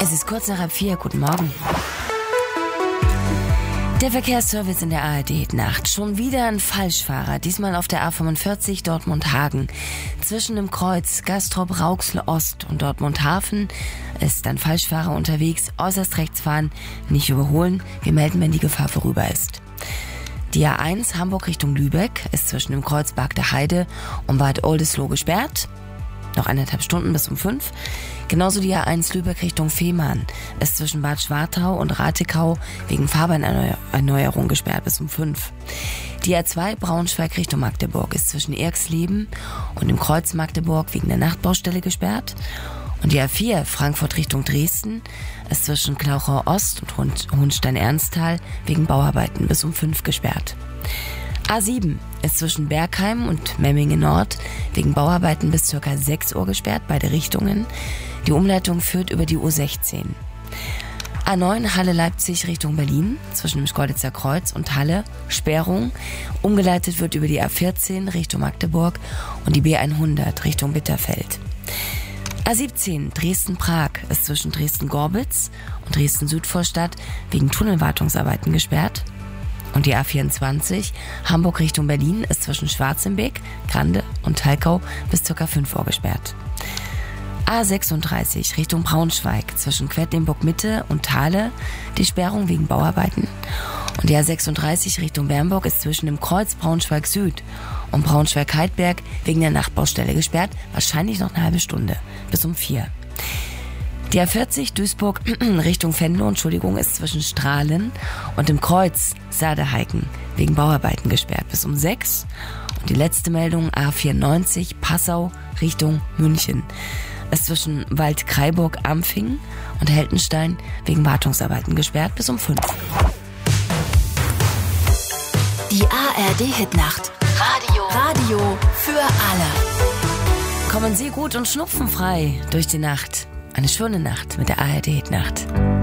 Es ist kurz nach 4:30. Guten Morgen. Der Verkehrsservice in der ARD-Nacht. Schon wieder ein Falschfahrer, diesmal auf der A45 Dortmund-Hagen. Zwischen dem Kreuz Gastrop-Rauxel-Ost und Dortmund-Hafen ist ein Falschfahrer unterwegs. Äußerst rechts fahren, nicht überholen. Wir melden, wenn die Gefahr vorüber ist. Die A1 Hamburg Richtung Lübeck ist zwischen dem Kreuz Bargter Heide und Bad Oldesloe gesperrt. Noch 1,5 Stunden bis um 5. Genauso die A1 Lübeck Richtung Fehmarn ist zwischen Bad Schwartau und Ratekau wegen Fahrbahnerneuerung gesperrt bis um 5. Die A2 Braunschweig Richtung Magdeburg ist zwischen Erxleben und dem Kreuz Magdeburg wegen der Nachtbaustelle gesperrt. Und die A4 Frankfurt Richtung Dresden ist zwischen Klauchau Ost und Hohenstein-Ernsthal wegen Bauarbeiten bis um 5 gesperrt. A7 ist zwischen Bergheim und Memmingen Nord wegen Bauarbeiten bis ca. 6 Uhr gesperrt, beide Richtungen. Die Umleitung führt über die U16. A9 Halle-Leipzig Richtung Berlin, zwischen dem Schkeuditzer Kreuz und Halle, Sperrung. Umgeleitet wird über die A14 Richtung Magdeburg und die B100 Richtung Bitterfeld. A17 Dresden-Prag ist zwischen Dresden-Gorbitz und Dresden-Südvorstadt wegen Tunnelwartungsarbeiten gesperrt. Und die A24 Hamburg Richtung Berlin ist zwischen Schwarzenbeck, Grande und Talkau bis ca. 5 Uhr gesperrt. A36 Richtung Braunschweig zwischen Quedlinburg-Mitte und Thale, die Sperrung wegen Bauarbeiten. Und die A36 Richtung Bernburg ist zwischen dem Kreuz Braunschweig-Süd und Braunschweig-Heidberg wegen der Nachtbaustelle gesperrt, wahrscheinlich noch eine halbe Stunde, bis um 4. Die A40 Duisburg Richtung Venlo, ist zwischen Strahlen und dem Kreuz Saadeheiken wegen Bauarbeiten gesperrt bis um 6. Und die letzte Meldung A94 Passau Richtung München ist zwischen Waldkraiburg-Ampfing und Heldenstein wegen Wartungsarbeiten gesperrt bis um 5. Die ARD-Hitnacht. Radio für alle. Kommen Sie gut und schnupfenfrei durch die Nacht. Eine schöne Nacht mit der ARD-Hitnacht.